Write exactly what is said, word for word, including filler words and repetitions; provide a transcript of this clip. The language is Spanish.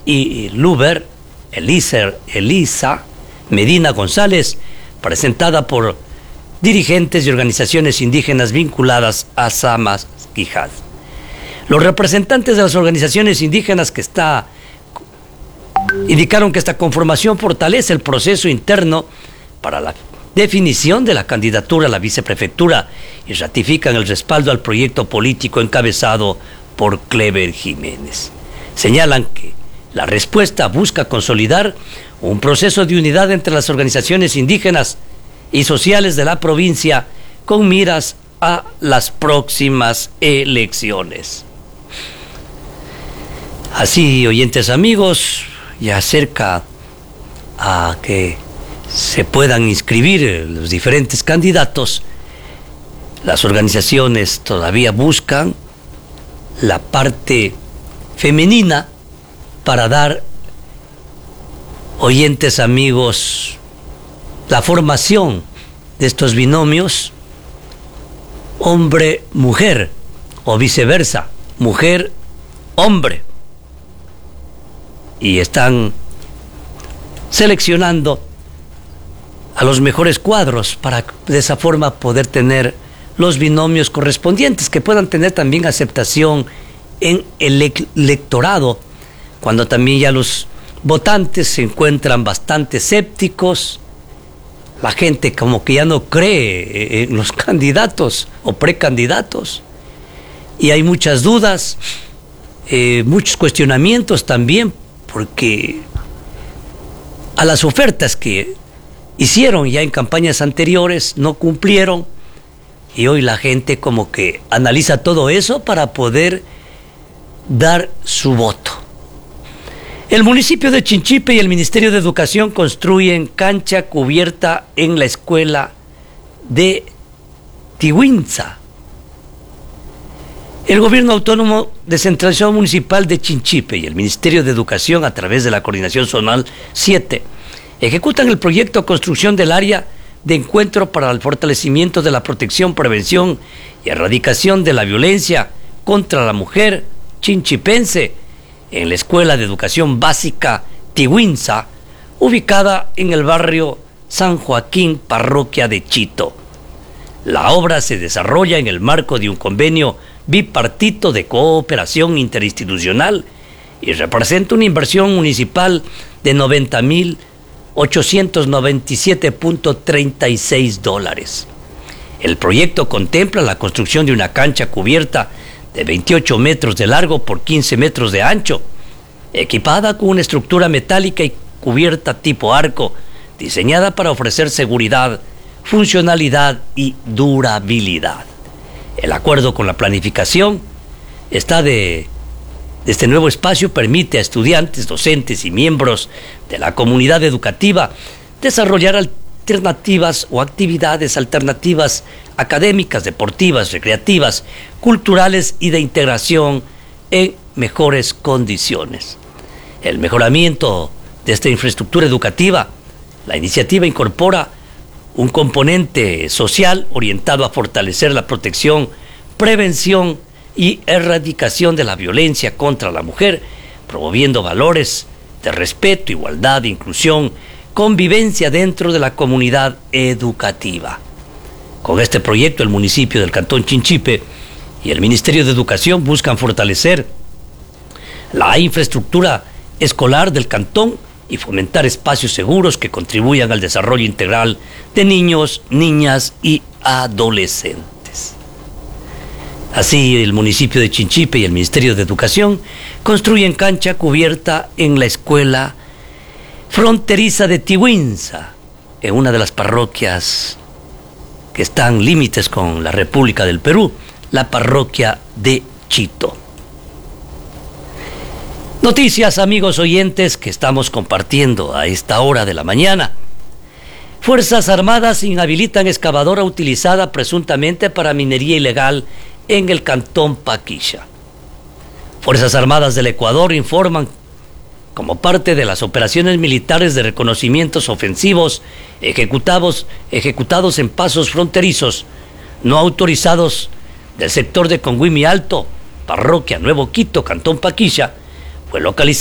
y Luber, Elisa, Elisa Medina González, presentada por dirigentes y organizaciones indígenas vinculadas a Samas Quijad. Los representantes de las organizaciones indígenas que está, indicaron que esta conformación fortalece el proceso interno para la definición de la candidatura a la viceprefectura y ratifican el respaldo al proyecto político encabezado por Clever Jiménez. Señalan que la respuesta busca consolidar un proceso de unidad entre las organizaciones indígenas y sociales de la provincia con miras a las próximas elecciones. Así, oyentes amigos, ya cerca a que se puedan inscribir los diferentes candidatos, las organizaciones todavía buscan la parte femenina para dar, oyentes amigos, la formación de estos binomios hombre-mujer o viceversa, mujer-hombre. Y están seleccionando a los mejores cuadros para de esa forma poder tener los binomios correspondientes que puedan tener también aceptación en el electorado, cuando también ya los votantes se encuentran bastante escépticos, la gente como que ya no cree en los candidatos o precandidatos y hay muchas dudas, eh, muchos cuestionamientos también, porque a las ofertas que hicieron ya en campañas anteriores no cumplieron y hoy la gente como que analiza todo eso para poder dar su voto. El municipio de Chinchipe y el Ministerio de Educación construyen cancha cubierta en la escuela de Tihuinza. El Gobierno Autónomo Descentralizado Municipal de Chinchipe y el Ministerio de Educación, a través de la Coordinación Zonal siete, ejecutan el proyecto Construcción del Área de Encuentro para el Fortalecimiento de la Protección, Prevención y Erradicación de la Violencia contra la Mujer chinchipense en la Escuela de Educación Básica Tihuinza, ubicada en el barrio San Joaquín, parroquia de Chito. La obra se desarrolla en el marco de un convenio bipartito de cooperación interinstitucional y representa una inversión municipal de noventa mil ochocientos noventa y siete punto treinta y seis dólares. El proyecto contempla la construcción de una cancha cubierta de veintiocho metros de largo por quince metros de ancho, equipada con una estructura metálica y cubierta tipo arco, diseñada para ofrecer seguridad, funcionalidad y durabilidad. El acuerdo con la planificación está de, de este nuevo espacio permite a estudiantes, docentes y miembros de la comunidad educativa desarrollar alternativas o actividades alternativas académicas, deportivas, recreativas, culturales y de integración en mejores condiciones. El mejoramiento de esta infraestructura educativa, la iniciativa incorpora un componente social orientado a fortalecer la protección, prevención y erradicación de la violencia contra la mujer, promoviendo valores de respeto, igualdad, inclusión, convivencia dentro de la comunidad educativa. Con este proyecto, el municipio del Cantón Chinchipe y el Ministerio de Educación buscan fortalecer la infraestructura escolar del cantón y fomentar espacios seguros que contribuyan al desarrollo integral de niños, niñas y adolescentes. Así, el municipio de Chinchipe y el Ministerio de Educación construyen cancha cubierta en la escuela fronteriza de Tihuinza, en una de las parroquias que están límites con la República del Perú, la parroquia de Chito. Noticias, amigos oyentes, que estamos compartiendo a esta hora de la mañana. Fuerzas Armadas inhabilitan excavadora utilizada presuntamente para minería ilegal en el Cantón Paquilla. Fuerzas Armadas del Ecuador informan, como parte de las operaciones militares de reconocimientos ofensivos ejecutados, ejecutados en pasos fronterizos no autorizados del sector de Conguimi Alto, parroquia Nuevo Quito, Cantón Paquilla, fue localizado